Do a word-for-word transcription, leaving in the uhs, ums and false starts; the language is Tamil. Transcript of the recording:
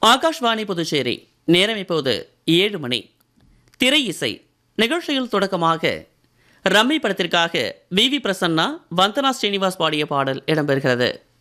ஆகாஷ்வாணி புதுச்சேரி. நேரம் இப்போது ஏழு மணி. திரை இசை நிகழ்ச்சியில் தொடக்கமாக ரம்மி படத்திற்காக வி வி பிரசன்னா, வந்தனா ஸ்ரீனிவாஸ் பாடிய பாடல் இடம்பெறுகிறது.